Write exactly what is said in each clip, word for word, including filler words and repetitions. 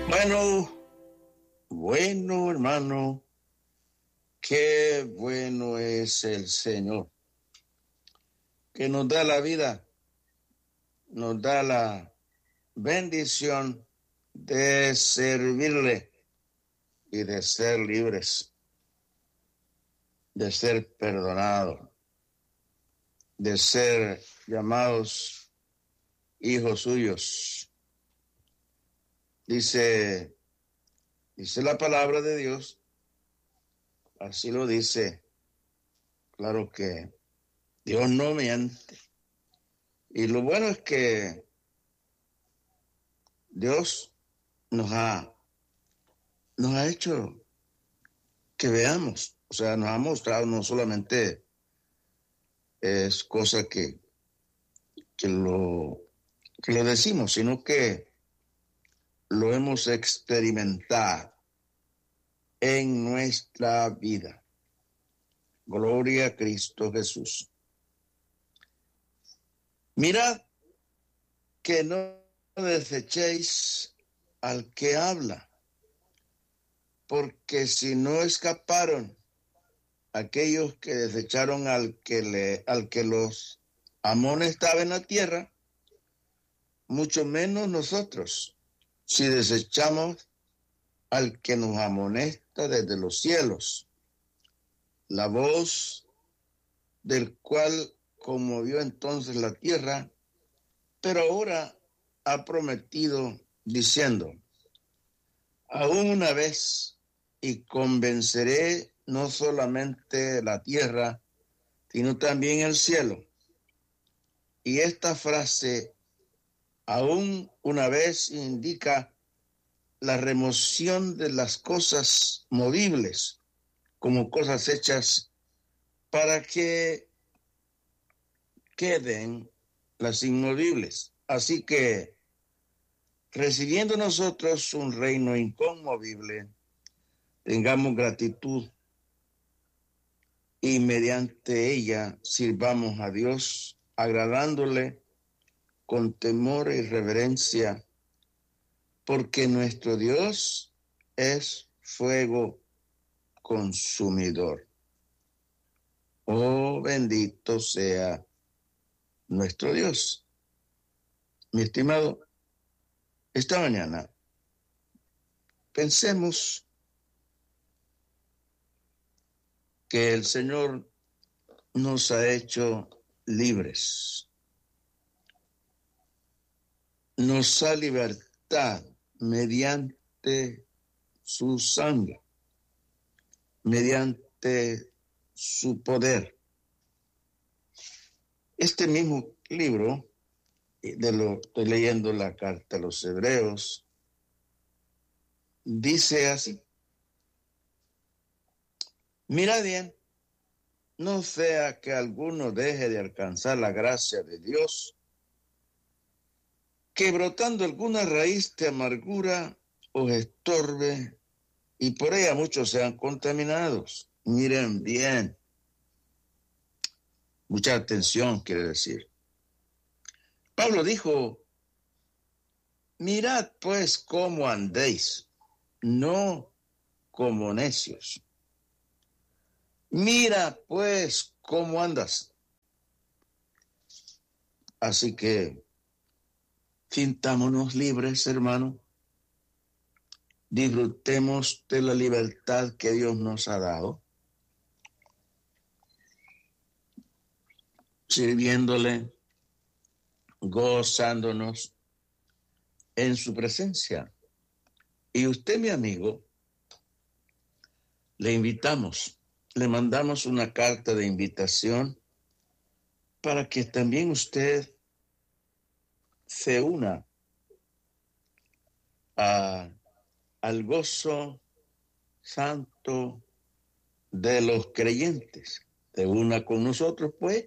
Bueno, bueno, hermano, qué bueno es el Señor, que nos da la vida, nos da la bendición de servirle y de ser libres, de ser perdonados, de ser llamados hijos suyos. Dice, dice la palabra de Dios, así lo dice, claro que Dios no miente. Y lo bueno es que Dios nos ha, nos ha hecho que veamos, o sea, nos ha mostrado no solamente es cosa que, que, lo, que lo decimos, sino que lo hemos experimentado en nuestra vida. Gloria a Cristo Jesús. Mirad que no desechéis al que habla, porque si no escaparon aquellos que desecharon al que, le, al que los amonestaba en la tierra, mucho menos nosotros, si desechamos al que nos amonesta desde los cielos, la voz del cual conmovió entonces la tierra, pero ahora ha prometido diciendo, aún una vez, y convenceré no solamente la tierra, sino también el cielo. Y esta frase, aún una vez, indica la remoción de las cosas movibles como cosas hechas para que queden las inmovibles. Así que, recibiendo nosotros un reino inconmovible, tengamos gratitud y mediante ella sirvamos a Dios, agradándole con temor y reverencia, porque nuestro Dios es fuego consumidor. Oh, bendito sea nuestro Dios. Mi estimado, esta mañana pensemos que el Señor nos ha hecho libres, nos da libertad mediante su sangre, mediante su poder. Este mismo libro, de lo estoy leyendo la carta a los Hebreos, dice así: mira bien, no sea que alguno deje de alcanzar la gracia de Dios, que brotando alguna raíz de amargura os estorbe y por ella muchos sean contaminados. Miren bien, mucha atención quiere decir. Pablo dijo, mirad pues cómo andéis, no como necios. Mira pues cómo andas. Así que sintámonos libres, hermano. Disfrutemos de la libertad que Dios nos ha dado, sirviéndole, gozándonos en su presencia. Y usted, mi amigo, le invitamos, le mandamos una carta de invitación para que también usted se una a, al gozo santo de los creyentes. Se una con nosotros, pues,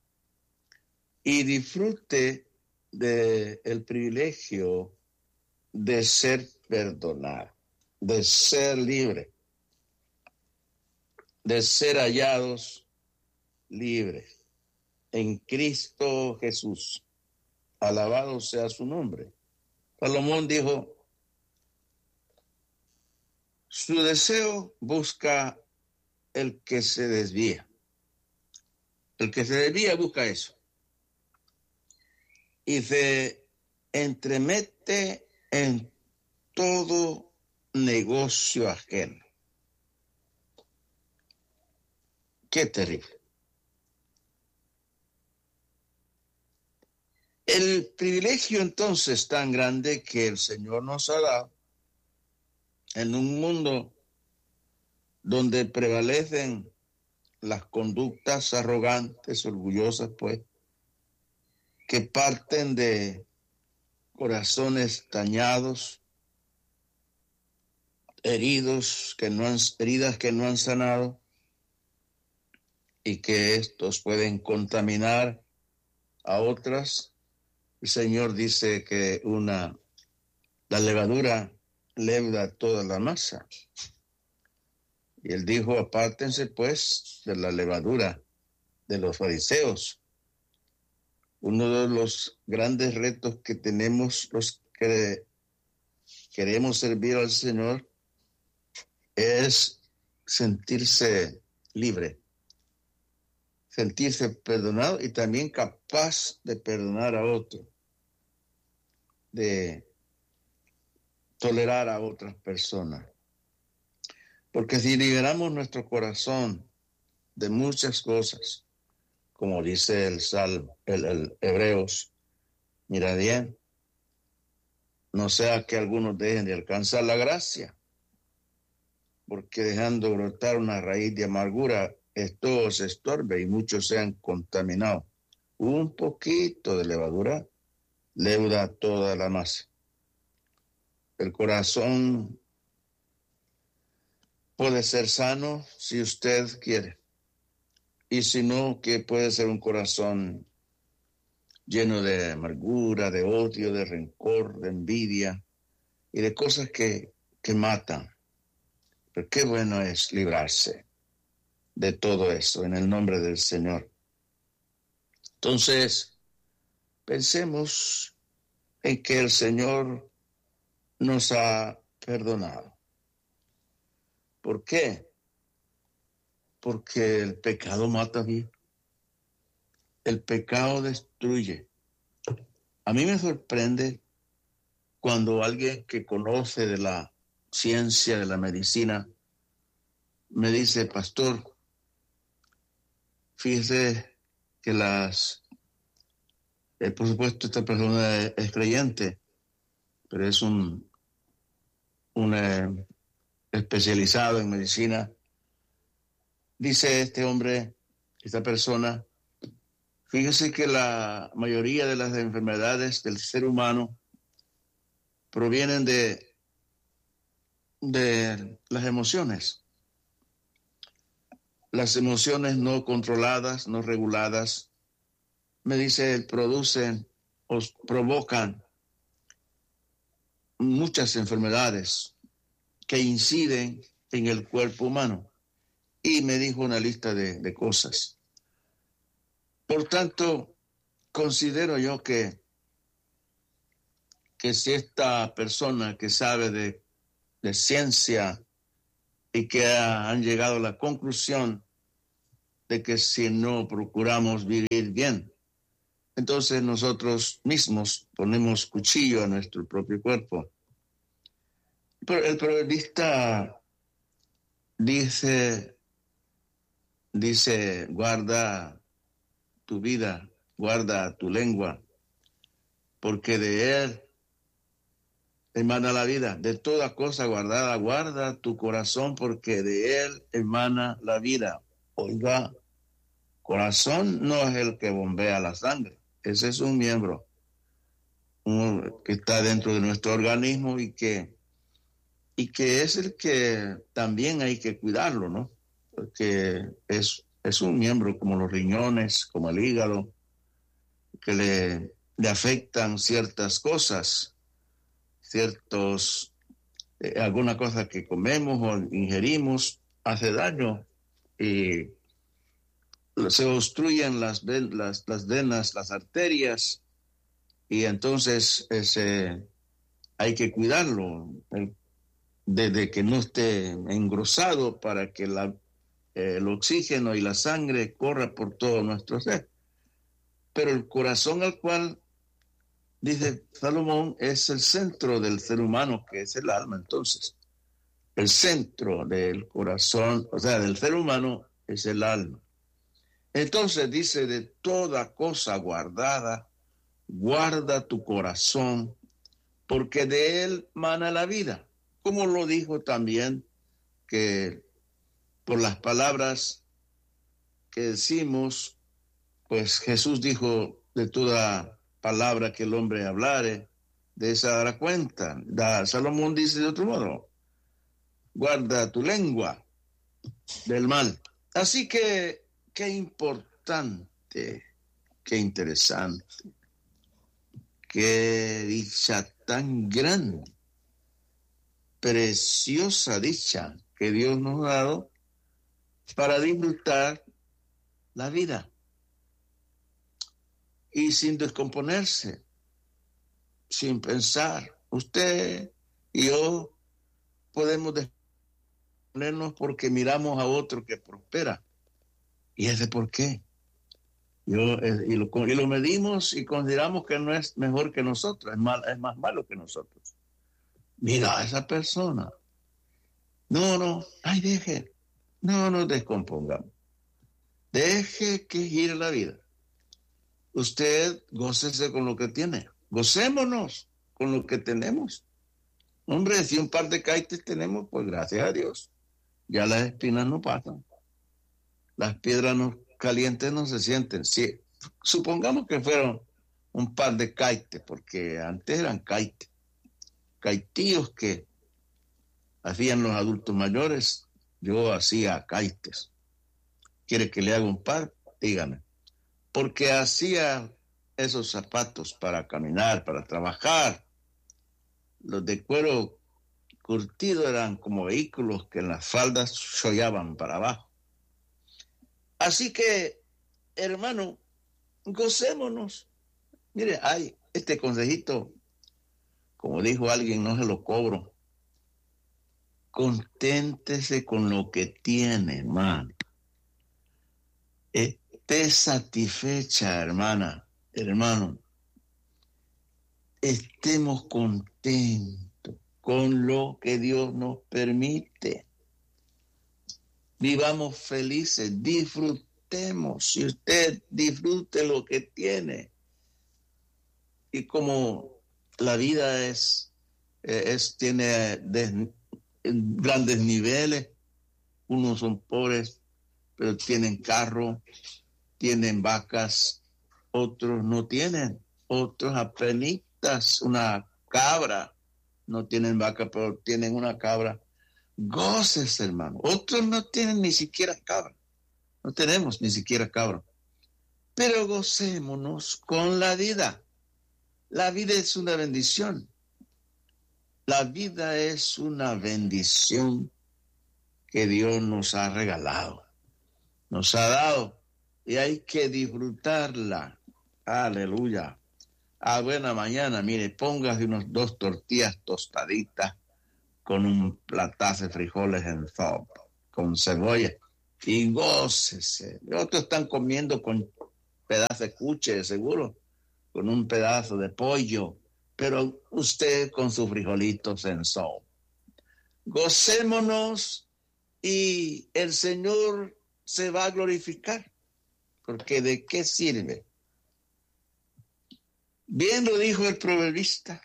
y disfrute del privilegio de ser perdonado, de ser libre, de ser hallados libres en Cristo Jesús. Alabado sea su nombre. Salomón dijo, Su deseo busca el que se desvía. El que se desvía busca eso. Y se entremete en todo negocio ajeno. Qué terrible. El privilegio entonces tan grande que el Señor nos ha dado en un mundo donde prevalecen las conductas arrogantes, orgullosas, pues, que parten de corazones dañados, heridos, que no han, heridas que no han sanado, y que estos pueden contaminar a otras. El Señor dice que una, la levadura leuda toda la masa. Y él dijo, apártense pues de la levadura de los fariseos. Uno de los grandes retos que tenemos los que queremos servir al Señor es sentirse libre, sentirse perdonado y también capaz de perdonar a otro, de tolerar a otras personas. Porque si liberamos nuestro corazón de muchas cosas, como dice el Salmo, el, el Hebreos, mira bien, no sea que algunos dejen de alcanzar la gracia, porque dejando brotar una raíz de amargura, esto se estorbe y muchos sean contaminados. Un poquito de levadura leuda toda la masa. El corazón puede ser sano si usted quiere. Y si no, que puede ser un corazón lleno de amargura, de odio, de rencor, de envidia y de cosas que, que matan. Pero qué bueno es librarse de todo eso en el nombre del Señor. Entonces, pensemos en que el Señor nos ha perdonado. ¿Por qué? Porque el pecado mata bien. El pecado destruye. A mí me sorprende cuando alguien que conoce de la ciencia, de la medicina, me dice, pastor, fíjese que las, eh, por supuesto esta persona es, es creyente, pero es un, un eh, especializado en medicina. Dice este hombre, esta persona, fíjese que la mayoría de las enfermedades del ser humano provienen de, de las emociones. Las emociones no controladas, no reguladas, me dice, producen o provocan muchas enfermedades que inciden en el cuerpo humano. Y me dijo una lista de, de cosas. Por tanto, considero yo que, que si esta persona que sabe de, de ciencia y que ha, han llegado a la conclusión de que si no procuramos vivir bien, entonces nosotros mismos ponemos cuchillo a nuestro propio cuerpo. Pero el periodista dice, dice, guarda tu vida, guarda tu lengua, porque de él emana la vida. De toda cosa guardada, guarda tu corazón, porque de él emana la vida. Oiga, corazón no es el que bombea la sangre, ese es un miembro un, que está dentro de nuestro organismo y que, y que es el que también hay que cuidarlo, ¿no? Porque es, es un miembro como los riñones, como el hígado, que le, le afectan ciertas cosas, ciertos, eh, alguna cosa que comemos o ingerimos hace daño y se obstruyen las, las, las venas, las arterias, y entonces ese, hay que cuidarlo. El, desde que no esté engrosado para que la, eh, el oxígeno y la sangre corra por todo nuestro ser. Pero el corazón al cual, dice Salomón, es el centro del ser humano, que es el alma. Entonces, el centro del corazón, o sea, del ser humano, es el alma. Entonces dice, de toda cosa guardada, guarda tu corazón, porque de él mana la vida. Como lo dijo también, que por las palabras que decimos, pues Jesús dijo, de toda palabra que el hombre hablare, de esa dará cuenta. Da, Salomón dice de otro modo, guarda tu lengua del mal. Así que, qué importante, qué interesante, qué dicha tan grande, preciosa dicha que Dios nos ha dado para disfrutar la vida y sin descomponerse, sin pensar. Usted y yo podemos descomponernos porque miramos a otro que prospera. ¿Y ese por qué? Yo, eh, y, lo, y lo medimos y consideramos que no es mejor que nosotros, es, mal, es más malo que nosotros. Mira a esa persona. No, no, ay, deje. No nos descompongamos. Deje que gire la vida. Usted gócese con lo que tiene. Gocémonos con lo que tenemos. Hombre, si un par de caites tenemos, pues gracias a Dios. Ya las espinas no pasan. Las piedras no, calientes no se sienten. Sí, supongamos que fueron un par de caites, porque antes eran caites. Caitillos que hacían los adultos mayores. Yo hacía caites. ¿Quiere que le haga un par? Dígame. Porque hacía esos zapatos para caminar, para trabajar. Los de cuero curtido eran como vehículos que en las faldas chollaban para abajo. Así que, hermano, gocémonos. Mire, hay este consejito, como dijo alguien, no se lo cobro. Conténtese con lo que tiene, hermano. Esté satisfecha, hermana, hermano. Estemos contentos con lo que Dios nos permite. Vivamos felices, disfrutemos. Si usted disfrute lo que tiene. Y como la vida es, es tiene des, grandes niveles, unos son pobres, pero tienen carro, tienen vacas, otros no tienen, otros apenitas una cabra, no tienen vaca, pero tienen una cabra. Goces, hermano. Otros no tienen ni siquiera cabra, no tenemos ni siquiera cabra, pero gocémonos con la vida. La vida es una bendición. La vida es una bendición que Dios nos ha regalado, nos ha dado, y hay que disfrutarla. Aleluya. A buena mañana, mire, póngase unos dos tortillas tostaditas con un platazo de frijoles en sopa, con cebolla, y gócese. Otros están comiendo con pedazo de cuche, seguro, con un pedazo de pollo, pero usted con sus frijolitos en sopa. Gocémonos y el Señor se va a glorificar, porque ¿de qué sirve? Bien lo dijo el proverbista.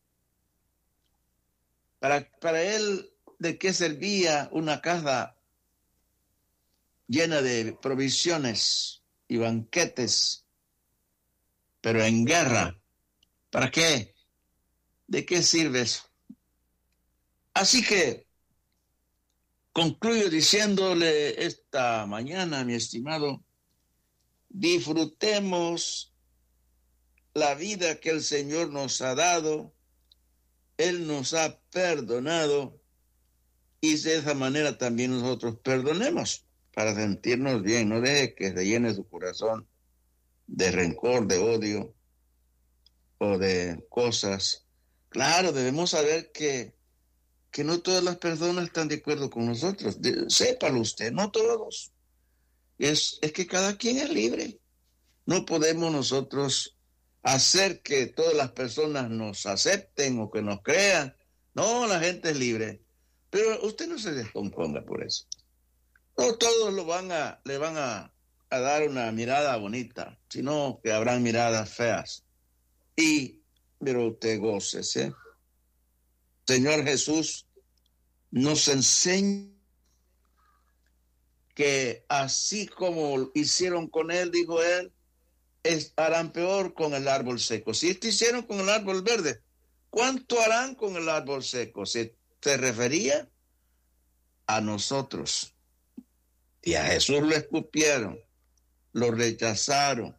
Para, para él, ¿de qué servía una casa llena de provisiones y banquetes, pero en guerra? ¿Para qué? ¿De qué sirve eso? Así que concluyo diciéndole esta mañana, mi estimado, disfrutemos la vida que el Señor nos ha dado. Él nos ha perdonado y de esa manera también nosotros perdonemos para sentirnos bien. No deje que se llene su corazón de rencor, de odio o de cosas. Claro, debemos saber que que no todas las personas están de acuerdo con nosotros. De, sépalo usted, no todos. Es, es que cada quien es libre. No podemos nosotros hacer que todas las personas nos acepten o que nos crean. No, la gente es libre. Pero usted no se descomponga por eso. No todos lo van a, le van a, a dar una mirada bonita, sino que habrán miradas feas. Y, pero usted gócese. Señor Jesús nos enseña que así como hicieron con él, dijo él, es, harán peor con el árbol seco. Si esto hicieron con el árbol verde, ¿cuánto harán con el árbol seco? Se, se refería a nosotros. Y a Jesús lo escupieron, lo rechazaron,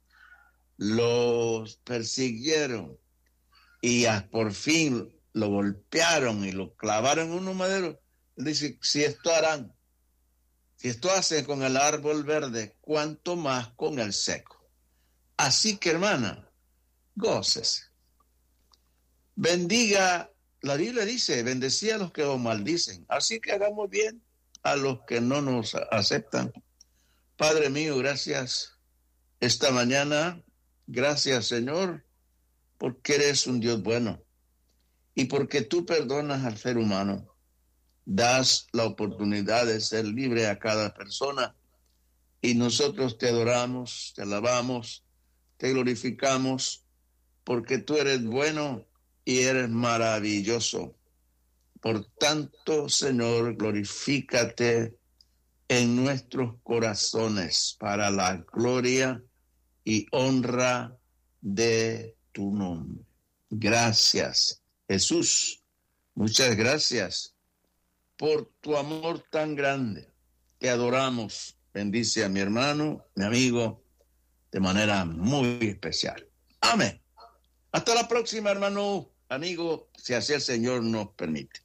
lo persiguieron y a, por fin lo golpearon y lo clavaron en un madero. Él dice, si esto harán, si esto hacen con el árbol verde, ¿cuánto más con el seco? Así que, hermana, gócese. Bendiga, la Biblia dice, bendecía a los que os maldicen. Así que hagamos bien a los que no nos aceptan. Padre mío, gracias esta mañana. Gracias, Señor, porque eres un Dios bueno y porque tú perdonas al ser humano. Das la oportunidad de ser libre a cada persona y nosotros te adoramos, te alabamos, te glorificamos porque tú eres bueno y eres maravilloso. Por tanto, Señor, glorifícate en nuestros corazones para la gloria y honra de tu nombre. Gracias, Jesús. Muchas gracias por tu amor tan grande. Te adoramos. Bendice a mi hermano, mi amigo, de manera muy especial. Amén. Hasta la próxima, hermano, amigo, si así el Señor nos permite.